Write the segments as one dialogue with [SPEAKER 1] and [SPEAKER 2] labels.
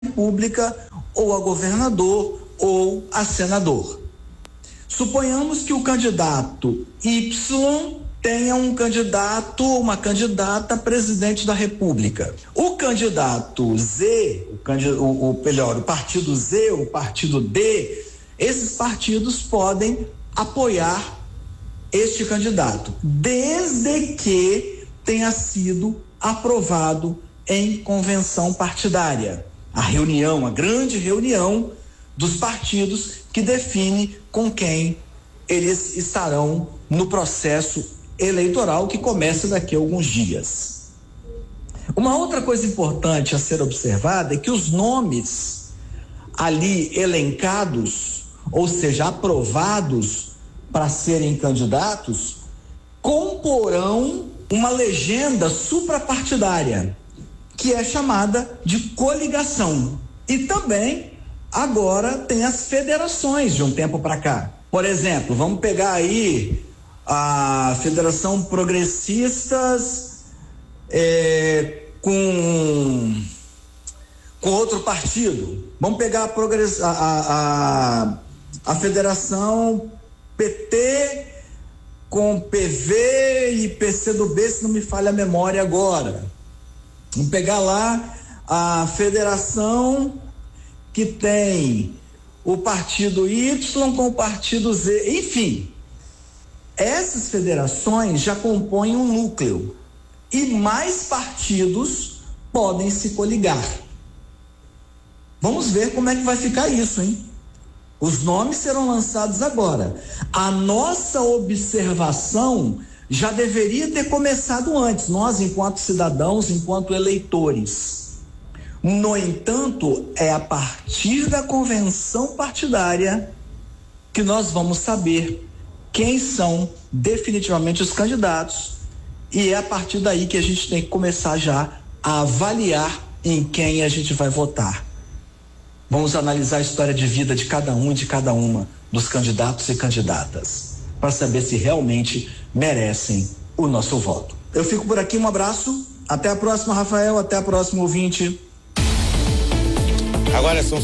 [SPEAKER 1] República, ou a governador, ou a senador. Suponhamos que o candidato Y tenha um candidato ou uma candidata a presidente da República. O candidato Z, o partido Z, o partido D, esses partidos podem apoiar este candidato, desde que tenha sido aprovado em convenção partidária. A grande reunião dos partidos que define com quem eles estarão no processo eleitoral que começa daqui a alguns dias. Uma outra coisa importante a ser observada é que os nomes ali elencados, ou seja, aprovados para serem candidatos, comporão uma legenda suprapartidária, que é chamada de coligação. E também agora tem as federações de um tempo para cá. Por exemplo, vamos pegar aí a Federação Progressistas com outro partido. Vamos pegar a Federação PT com PV e PCdoB, se não me falha a memória agora. Vamos pegar lá a federação que tem o partido Y com o partido Z, enfim. Essas federações já compõem um núcleo e mais partidos podem se coligar. Vamos ver como é que vai ficar isso, hein? Os nomes serão lançados agora. A nossa observação já deveria ter começado antes, nós enquanto cidadãos, enquanto eleitores. No entanto, é a partir da convenção partidária que nós vamos saber quem são definitivamente os candidatos, e é a partir daí que a gente tem que começar já a avaliar em quem a gente vai votar. Vamos analisar a história de vida de cada um e de cada uma dos candidatos e candidatas, para saber se realmente merecem o nosso voto. Eu fico por aqui, um abraço, até a próxima, Rafael, até a próxima, ouvinte.
[SPEAKER 2] Agora são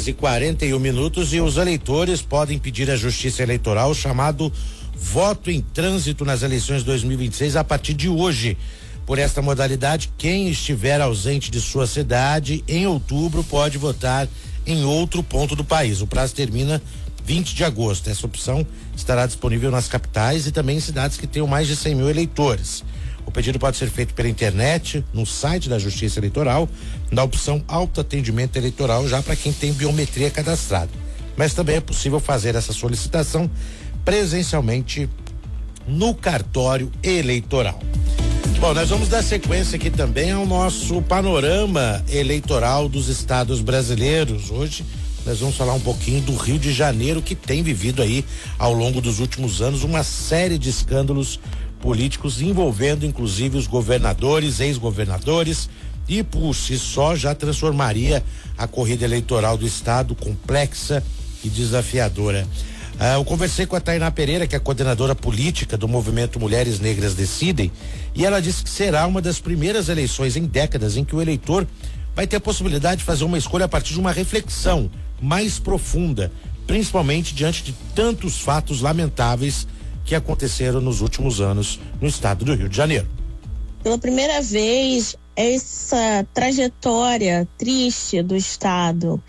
[SPEAKER 2] 5h41 e os eleitores podem pedir à Justiça Eleitoral o chamado voto em trânsito nas eleições 2026 a partir de hoje. Por esta modalidade, quem estiver ausente de sua cidade em outubro pode votar em outro ponto do país. O prazo termina 20 de agosto. Essa opção estará disponível nas capitais e também em cidades que tenham mais de 100 mil eleitores. O pedido pode ser feito pela internet, no site da Justiça Eleitoral, na opção autoatendimento eleitoral, já para quem tem biometria cadastrada. Mas também é possível fazer essa solicitação presencialmente no cartório eleitoral. Bom, nós vamos dar sequência aqui também ao nosso panorama eleitoral dos estados brasileiros. Hoje nós vamos falar um pouquinho do Rio de Janeiro, que tem vivido aí ao longo dos últimos anos uma série de escândalos políticos envolvendo inclusive os governadores, ex-governadores, e por si só já transformaria a corrida eleitoral do estado complexa e desafiadora. Eu conversei com a Tainá Pereira, que é a coordenadora política do movimento Mulheres Negras Decidem, e ela disse que será uma das primeiras eleições em décadas em que o eleitor vai ter a possibilidade de fazer uma escolha a partir de uma reflexão mais profunda, principalmente diante de tantos fatos lamentáveis que aconteceram nos últimos anos no estado do Rio de Janeiro.
[SPEAKER 3] Pela primeira vez, essa trajetória triste do estado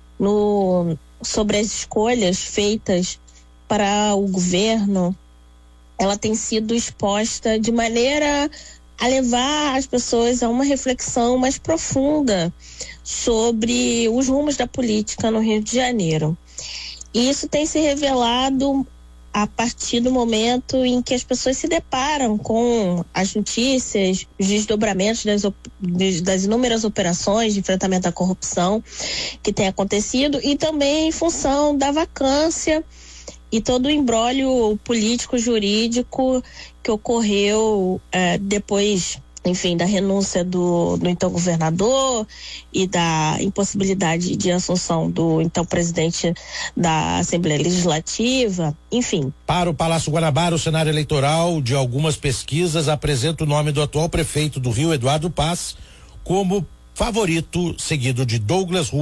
[SPEAKER 3] sobre as escolhas feitas para o governo, ela tem sido exposta de maneira a levar as pessoas a uma reflexão mais profunda sobre os rumos da política no Rio de Janeiro. E isso tem se revelado a partir do momento em que as pessoas se deparam com as notícias, os desdobramentos das inúmeras operações de enfrentamento à corrupção que tem acontecido, e também em função da vacância e todo o imbróglio político-jurídico que ocorreu depois, enfim, da renúncia do então governador e da impossibilidade de assunção do então presidente da Assembleia Legislativa, enfim.
[SPEAKER 2] Para o Palácio Guanabara, o cenário eleitoral de algumas pesquisas apresenta o nome do atual prefeito do Rio, Eduardo Paes, como Favorito, seguido de Douglas